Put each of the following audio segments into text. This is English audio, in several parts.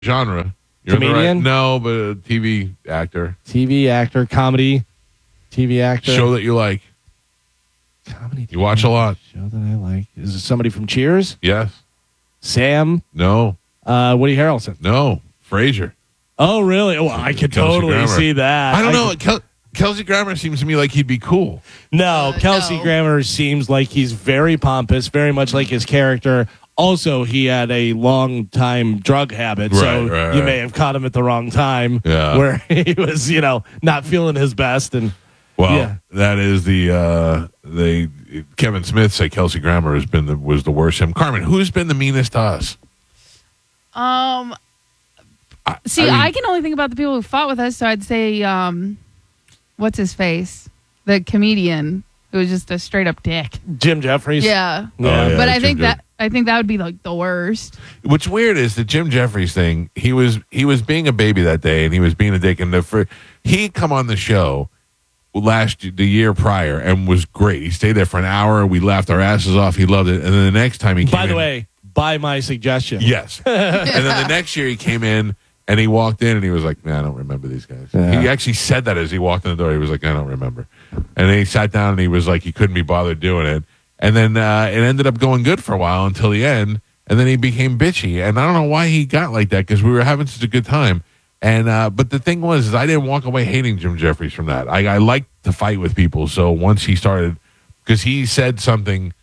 genre. You're in the Comedian? right, no, but a TV actor. TV actor, comedy, TV actor. Show that you like. Comedy. You watch a lot. Show that I like. Is it somebody from Cheers? Yes. Sam? No. Woody Harrelson? No. Frasier. Oh, really? Well, I could Kelsey totally Grammer. see that. I don't know. Kelsey Grammer seems to me like he'd be cool. No, Kelsey no. Grammer seems like he's very pompous, very much like his character. Also, he had a long time drug habit, so Right, you right. may have caught him at the wrong time, Yeah. where he was, not feeling his best. And Well, Yeah. that is the Kevin Smith say Kelsey Grammer was the worst. Carmen, who's been the meanest to us? See, I can only think about the people who fought with us, so I'd say, what's his face? The comedian who was just a straight up dick. Jim Jeffries. Yeah. Yeah, But I Jim think Jeff- that would be like the worst. What's weird is the Jim Jeffries thing. He was being a baby that day, and he was being a dick. And he'd come on the show the year prior and was great. He stayed there for an hour. We laughed our asses off. He loved it. And then the next time he came By the in- way, by my suggestion. yes. And then the next year he came in and he walked in and he was like, "Man, I don't remember these guys." Yeah. He actually said that as he walked in the door. He was like, "I don't remember." And then he sat down and he was like, he couldn't be bothered doing it. And then it ended up going good for a while until the end. And then he became bitchy. And I don't know why he got like that because we were having such a good time. And but the thing was, is I didn't walk away hating Jim Jeffries from that. I like to fight with people. So once he started, because he said something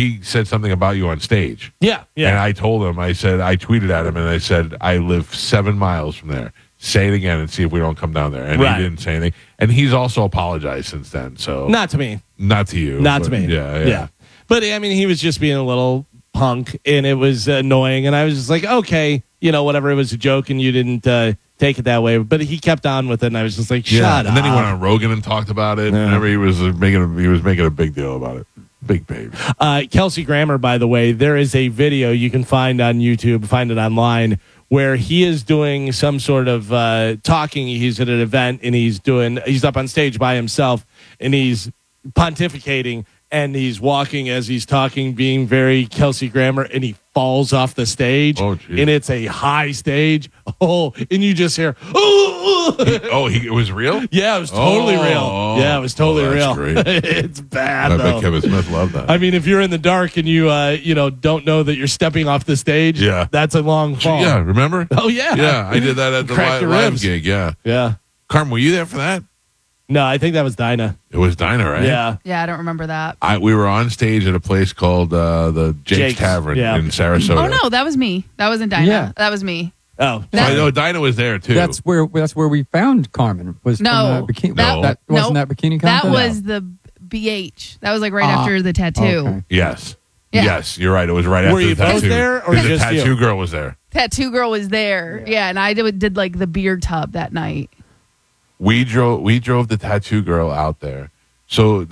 about you on stage. Yeah. And I told him, I tweeted at him and I said, "I live 7 miles from there. Say it again and see if we don't come down there." And Right. he didn't say anything. And he's also apologized since then. So Not to me. not to you. Not to but me. Yeah. But, I mean, he was just being a little punk, and it was annoying. And I was just like, okay, whatever. It was a joke, and you didn't take it that way. But he kept on with it, and I was just like, shut up. And then he went on Rogan and talked about it. Yeah. Whenever he was making a big deal about it. Big baby. Kelsey Grammer, by the way, there is a video you can find on YouTube, find it online, where he is doing some sort of talking. He's at an event and he's up on stage by himself and he's pontificating and he's walking as he's talking, being very Kelsey Grammer, and he falls off the stage. Oh, geez. And it's a high stage. Oh, and you just hear, oh, It was real? yeah, it was totally real. Yeah, it was totally that's real. great. It's bad, I though. bet Kevin Smith loved that. I mean, if you're in the dark and you don't know that you're stepping off the stage, Yeah. that's a long fall. Yeah, remember? Oh yeah. Yeah, I did that at the Crack your live ribs. gig, yeah. Yeah. Carmen, were you there for that? No, I think that was Dinah. It was Dinah, right? Yeah. Yeah, I don't remember that. We were on stage at a place called the Jake's Tavern yeah. in Sarasota. Oh no, that was me. That wasn't Dinah. Yeah. That was me. Oh. I know Dinah was there too. That's where we found Carmen. Was No. from the bikini. No. That wasn't that bikini That contest? was the BH. That was like right after the tattoo. Okay. Yes. Yeah. Yes, you're right. It was right Were after you the both tattoo. there, or the just tattoo you? girl was there. Tattoo girl was there. Yeah, and I did like the beer tub that night. We drove the tattoo girl out there. So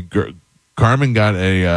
Carmen got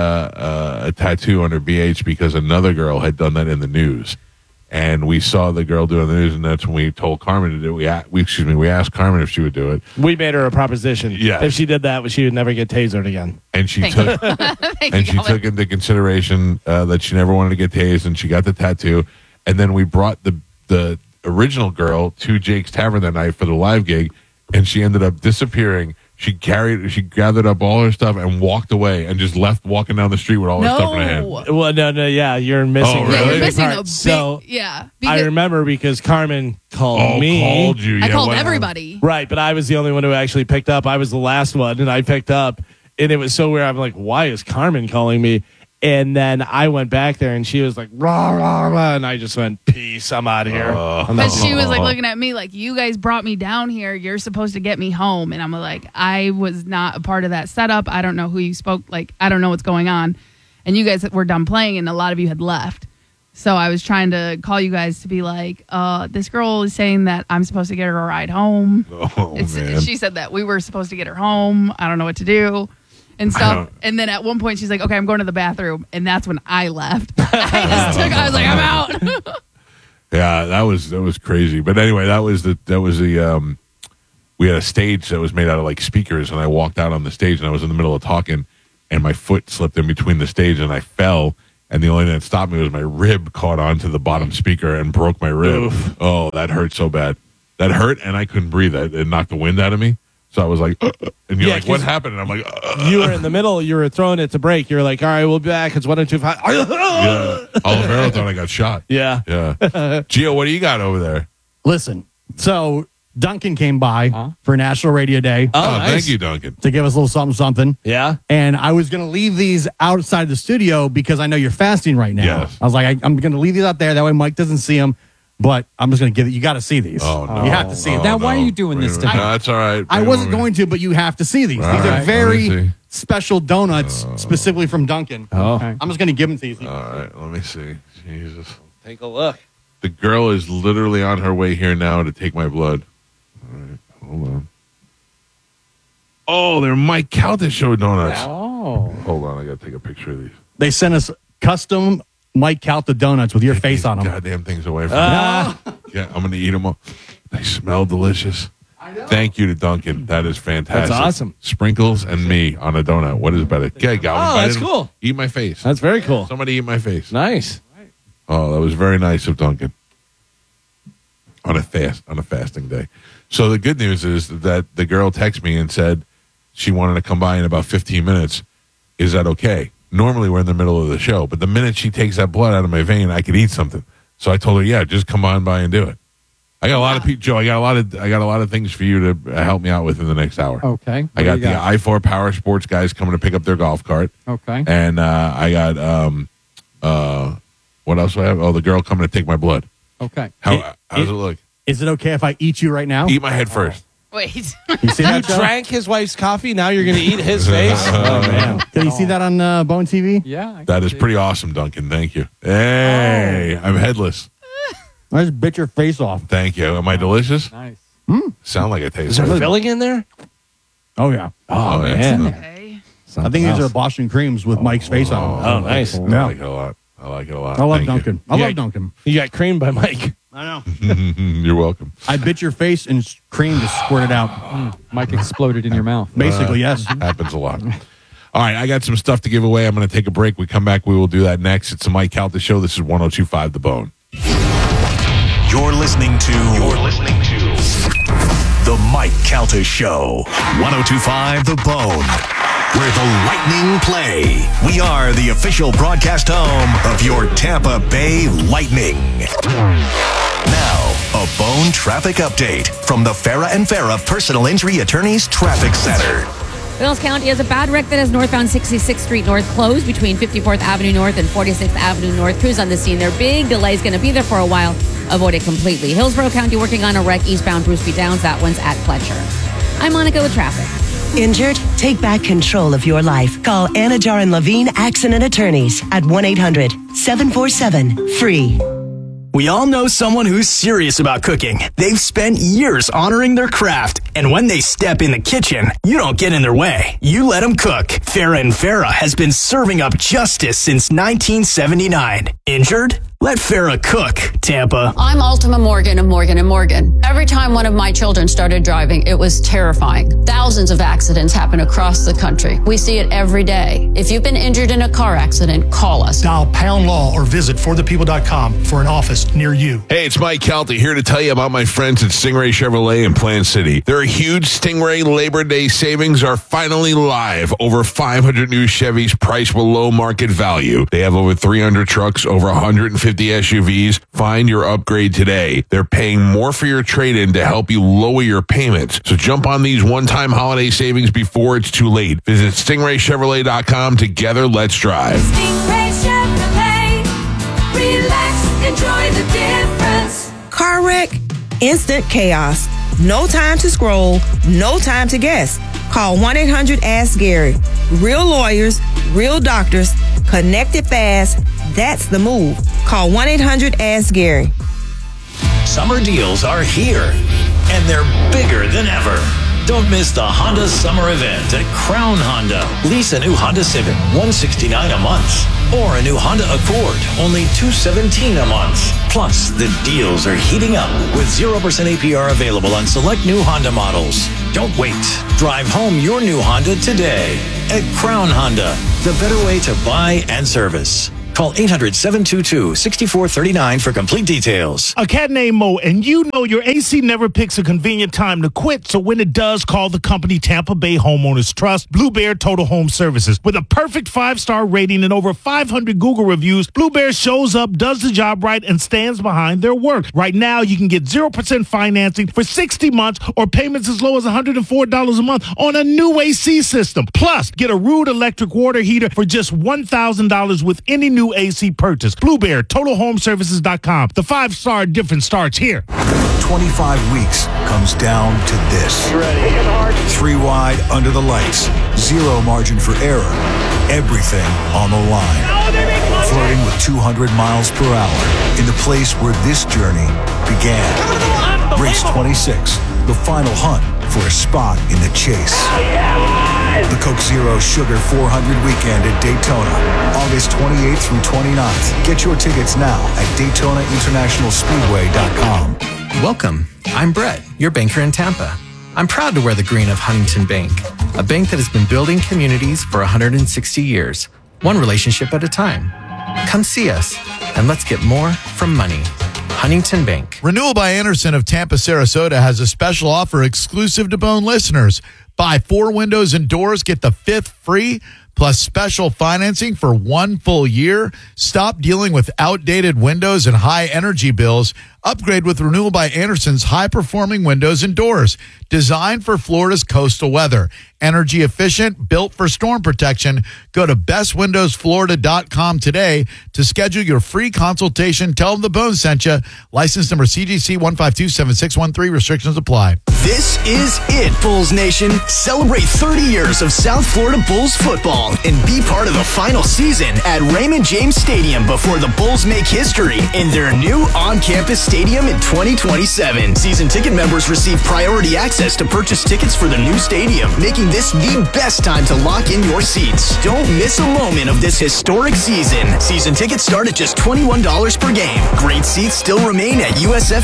a tattoo on her BH because another girl had done that in the news, and we saw the girl doing the news, and that's when we told Carmen to do it. We asked Carmen if she would do it, We made her a proposition. Yes. If she did that, she would never get tasered again. and she Thank took Thank and you, she Calvin. took into consideration that she never wanted to get tased, and she got the tattoo. And then we brought the original girl to Jake's Tavern that night for the live gig, and she ended up disappearing. She gathered up all her stuff and walked away, and just left walking down the street with all her stuff in her hand. No. Well, no, yeah, you're missing. Oh, a really? Yeah, big you're missing part. a big. So Yeah, I because remember because Carmen called Oh, me. called you? I Yeah, called what- everybody. Right, but I was the only one who actually picked up. I was the last one, and I picked up, and it was so weird. I'm like, why is Carmen calling me? And then I went back there, and she was like, rah, rah, rah, and I just went, peace, I'm out of here. I'm But not- she was like looking at me like, you guys brought me down here. You're supposed to get me home. And I'm like, I was not a part of that setup. I don't know who you spoke. Like, I don't know what's going on. And you guys were done playing and a lot of you had left. So I was trying to call you guys to be like, this girl is saying that I'm supposed to get her a ride home. Oh, man. She said that we were supposed to get her home. I don't know what to do. And I stuff. don't- And then at one point she's like, okay, I'm going to the bathroom. And that's when I left. I was like, I'm out. Yeah, that was crazy. But anyway, that was the we had a stage that was made out of like speakers, and I walked out on the stage, and I was in the middle of talking, and my foot slipped in between the stage, and I fell, And the only thing that stopped me was my rib caught onto the bottom speaker and broke my rib. Oof. Oh, that hurt so bad. That hurt, and I couldn't breathe. It knocked the wind out of me. So I was like, and you're Yeah, like, what 'cause happened? And I'm like, You were in the middle. You were throwing it to break. You were like, all right, we'll be back. It's 102.5. yeah. Olivero thought I got shot. Yeah. Yeah. Gio, what do you got over there? Listen, so Duncan came by for National Radio Day Oh, Oh, nice. thank you, Duncan. to give us a little something. Yeah. And I was going to leave these outside the studio because I know you're fasting right now. Yes. I was like, I'm going to leave these out there. That way Mike doesn't see them. But I'm just going to give it. You got to see these. Oh, no. You have to see them. Now, why are you doing this to No, me? that's all right. I wasn't going to, but you have to see these. All These right, are let me very see. special donuts specifically from Duncan. Oh. Okay. I'm just going to give them to you. All right, let me see. Jesus. Take a look. The girl is literally on her way here now to take my blood. All right, hold on. Oh, they're Mike Calta show donuts. Oh. Hold on, I got to take a picture of these. They sent us custom Mike Calta donuts with your face on them. Goddamn things away from me. Yeah, I'm going to eat them all. They smell delicious. Thank you to Duncan. That is fantastic. That's awesome. Sprinkles and me on a donut. What is better? Okay, Galvin. Oh, if I that's didn't- cool. Eat my face. That's very cool. Somebody eat my face. Nice. Oh, that was very nice of Duncan. On a fasting day. So the good news is that the girl texted me and said she wanted to come by in about 15 minutes. Is that okay? Normally we're in the middle of the show, but the minute she takes that blood out of my vein, I could eat something. So I told her, yeah, just come on by and do it. I got a lot of people, Joe. I got a lot of things for you to help me out with in the next hour. Okay. I got the I4 Power Sports guys coming to pick up their golf cart. Okay. And I got what else do I have? Oh, the girl coming to take my blood. Okay. How does it look? Is it okay if I eat you right now? Eat my head first. Wait. You see that, Joe? Drank his wife's coffee. Now you're going to eat his face. Oh, man. Can you see that on Bone TV? Yeah. I That can is see pretty awesome, Duncan. Thank you. Hey, I'm headless. I just bit your face off. Thank you. Am I delicious? it. Nice. Sound like I taste Is there good. filling in there? Oh, yeah. Oh, yeah. man. Okay. I think these are Boston creams with Mike's face on them. Oh, nice. I Yeah. like it a lot. I like it a lot. I love Thank Duncan. I love Duncan. You got creamed by Mike. I know. you. You're welcome. I bit your face and cream just squirted out. Mike exploded in your mouth. Basically, yes. Happens a lot. All right, I got some stuff to give away. I'm going to take a break. We come back. We will do that next. It's the Mike Calta Show. This is 102.5 The Bone. You're listening to The Mike Calta Show. 102.5 The Bone, where the Lightning play. We are the official broadcast home of your Tampa Bay Lightning. Now, a Bone traffic update from the Farah and Farah Personal Injury Attorneys Traffic Center. Pinellas County has a bad wreck that has northbound 66th Street North closed between 54th Avenue North and 46th Avenue North. Crews on the scene. Their big delay is going to be there for a while. Avoid it completely. Hillsborough County working on a wreck eastbound Bruce B. Downs. That one's at Fletcher. I'm Monica with traffic. Injured? Take back control of your life. Call Anajar and Levine Accident Attorneys at 1-800-747-FREE. We all know someone who's serious about cooking. They've spent years honoring their craft, and when they step in the kitchen, you don't get in their way. You let them cook. Farah and Farah has been serving up justice since 1979. Injured? Let Farah cook, Tampa. I'm Ultima Morgan of Morgan & Morgan. Every time one of my children started driving, it was terrifying. Thousands of accidents happen across the country. We see it every day. If you've been injured in a car accident, call us. Dial pound law or visit forthepeople.com for an office near you. Hey, it's Mike Calta here to tell you about my friends at Stingray Chevrolet in Plant City. Their huge Stingray Labor Day savings are finally live. Over 500 new Chevys priced below market value. They have over 300 trucks, over 150 SUVs. Find your upgrade today. They're paying more for your trade-in to help you lower your payments. So jump on these one-time holiday savings before it's too late. Visit StingrayChevrolet.com. Together, let's drive. Stingray Chevrolet. Relax, enjoy the difference. Car wreck, instant chaos. No time to scroll, no time to guess. Call 1-800-ASK-GARY. Real lawyers, real doctors, connected fast. That's the move. Call 1-800-ASK-GARY. Summer deals are here, and they're bigger than ever. Don't miss the Honda Summer Event at Crown Honda. Lease a new Honda Civic, $169 a month. Or a new Honda Accord, only $217 a month. Plus, the deals are heating up with 0% APR available on select new Honda models. Don't wait. Drive home your new Honda today at Crown Honda, the better way to buy and service. Call 800-722-6439 for complete details. A cat named Mo, and you know your AC never picks a convenient time to quit, so when it does, call the company Tampa Bay Homeowners Trust, Blue Bear Total Home Services. With a perfect 5-star rating and over 500 Google reviews, Blue Bear shows up, does the job right, and stands behind their work. Right now, you can get 0% financing for 60 months or payments as low as $104 a month on a new AC system. Plus, get a Rude electric water heater for just $1,000 with any new AC purchase. Blue Bear, TotalHomeservices.com. The 5-star difference starts here. 25 weeks comes down to this. 3 wide under the lights. 0 margin for error. Everything on the line. Flirting with 200 miles per hour in the place where this journey began. Race 26, the final hunt for a spot in the chase. The Coke Zero Sugar 400 weekend at Daytona, August 28th through 29th. Get your tickets now at DaytonaInternationalSpeedway.com. Welcome. I'm Brett, your banker in Tampa. I'm proud to wear the green of Huntington Bank, a bank that has been building communities for 160 years, one relationship at a time. Come see us, and let's get more from money. Huntington Bank. Renewal by Anderson of Tampa, Sarasota has a special offer exclusive to Bone listeners. Buy 4 windows and doors, get the 5th free, plus special financing for 1 full year. Stop dealing with outdated windows and high energy bills. Upgrade with Renewal by Anderson's high-performing windows and doors. Designed for Florida's coastal weather. Energy efficient, built for storm protection. Go to bestwindowsflorida.com today to schedule your free consultation. Tell them the Bone sent you. License number CGC 1527613. Restrictions apply. This is it, Bulls Nation. Celebrate 30 years of South Florida Bulls football and be part of the final season at Raymond James Stadium before the Bulls make history in their new on-campus stadium in 2027. Season ticket members receive priority access to purchase tickets for the new stadium, making this the best time to lock in your seats. Don't miss a moment of this historic season. Season tickets start at just $21 per game. Great seats still remain at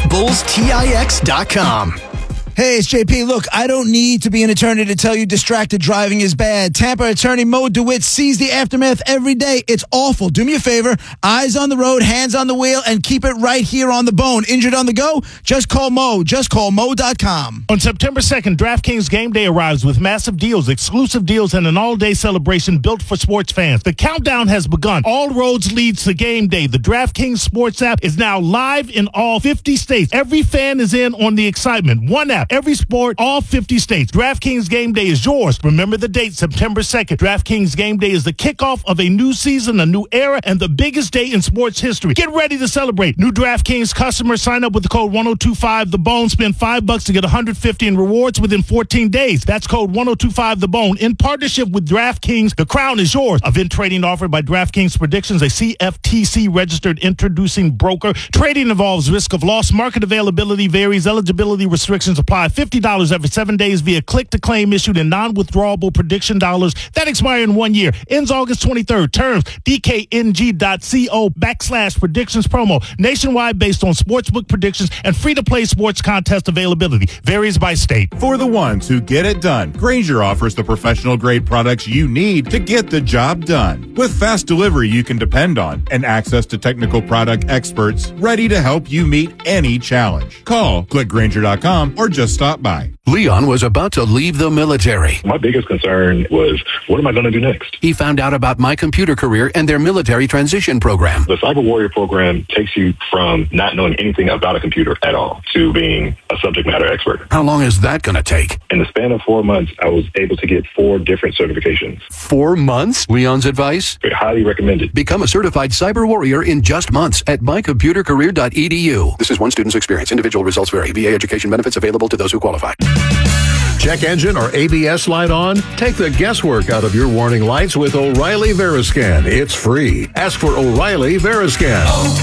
USFBullsTix.com. Hey, it's JP. Look, I don't need to be an attorney to tell you distracted driving is bad. Tampa attorney Mo DeWitt sees the aftermath every day. It's awful. Do me a favor. Eyes on the road, hands on the wheel, and keep it right here on the Bone. Injured on the go? Just call Mo. Just call Mo.com. On September 2nd, DraftKings Game Day arrives with massive deals, exclusive deals, and an all-day celebration built for sports fans. The countdown has begun. All roads lead to Game Day. The DraftKings Sports app is now live in all 50 states. Every fan is in on the excitement. One app. Every sport, all 50 states. DraftKings Game Day is yours. Remember the date, September 2nd. DraftKings Game Day is the kickoff of a new season, a new era, and the biggest day in sports history. Get ready to celebrate. New DraftKings customers sign up with the code 1025TheBone. Spend $5 to get $150 in rewards within 14 days. That's code 1025TheBone. In partnership with DraftKings, the crown is yours. Event trading offered by DraftKings Predictions, a CFTC registered introducing broker. Trading involves risk of loss. Market availability varies. Eligibility restrictions apply. $50 every 7 days via click-to-claim issued in non-withdrawable prediction dollars that expire in 1 year. Ends August 23rd. Terms, DKNG.co/predictions promo. Nationwide based on sportsbook predictions and free-to-play sports contest availability. Varies by state. For the ones who get it done, Grainger offers the professional-grade products you need to get the job done. With fast delivery you can depend on and access to technical product experts ready to help you meet any challenge. Call, click Grainger.com, or just stop by. Leon was about to leave the military. My biggest concern was, what am I going to do next? He found out about My Computer Career and their military transition program. The Cyber Warrior program takes you from not knowing anything about a computer at all to being a subject matter expert. How long is that going to take? In the span of 4 months, I was able to get 4 different certifications. 4 months? Leon's advice? Highly recommended. Become a certified cyber warrior in just months at mycomputercareer.edu. This is one student's experience. Individual results vary. VA education benefits available to those who qualify. Check engine or ABS light on? Take the guesswork out of your warning lights with O'Reilly Veriscan. It's free. Ask for O'Reilly Veriscan.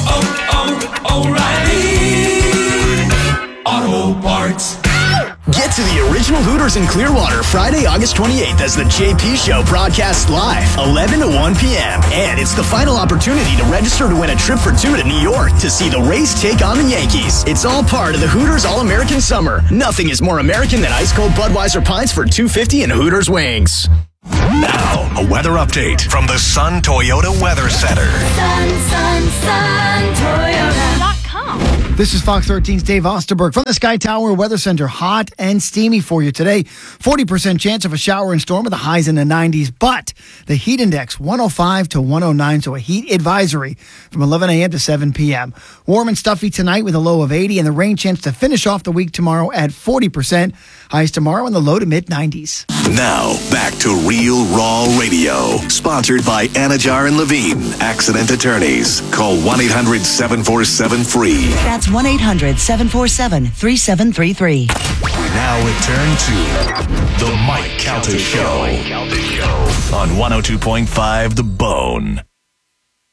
O'Reilly Auto Parts. Get to the original Hooters in Clearwater Friday, August 28th as the JP Show broadcasts live, 11 to 1 p.m. And it's the final opportunity to register to win a trip for 2 to New York to see the Rays take on the Yankees. It's all part of the Hooters All-American Summer. Nothing is more American than ice-cold Budweiser pints for $2.50 and Hooters wings. Now, a weather update from the Sun Toyota Weather Center. Toyota.com. This is Fox 13's Dave Osterberg from the Sky Tower Weather Center. Hot and steamy for you today. 40% chance of a shower and storm with the highs in the 90s, but the heat index 105 to 109, so a heat advisory from 11 a.m. to 7 p.m. Warm and stuffy tonight with a low of 80, and the rain chance to finish off the week tomorrow at 40%. Highs tomorrow in the low to mid 90s. Now, back to Real Raw Radio. Sponsored by Anajar and Levine, accident attorneys. Call 1-800-747-FREE. That's 1-800-747-3733. Now return to The Mike Calta Show on 102.5 The Bone.